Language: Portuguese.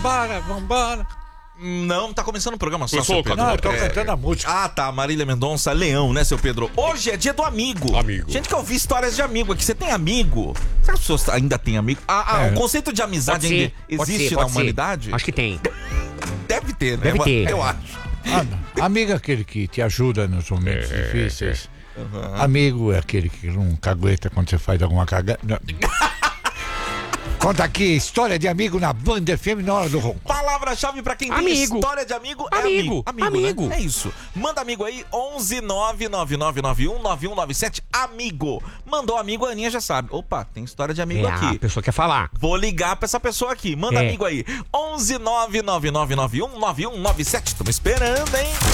Vambora. Não, tá começando o programa só, Começou, seu Pedro. Não, eu tô cantando a música. Ah, tá, Marília Mendonça, Leão, né, seu Pedro? Hoje é dia do amigo. Amigo. Gente quer ouvir histórias de amigo aqui. Você tem amigo? Será que as pessoas ainda têm amigo? O conceito de amizade ainda existe na humanidade? Acho que tem. Deve ter, né? Deve ter. Eu acho. Amigo é aquele que te ajuda nos momentos difíceis. Amigo é aquele que não cagueta quando você faz alguma cagada. Conta aqui, história de amigo na Band FM na hora do ronco. Palavra-chave pra quem tem Amigo. história de amigo é amigo. Amigo. Né? É isso. Manda amigo aí, 11999919197. Amigo. Mandou amigo, a Aninha já sabe. Opa, tem história de amigo A aqui. pessoa quer falar. Vou ligar pra essa pessoa aqui. Manda amigo aí. 11999919197. Tamo esperando, hein?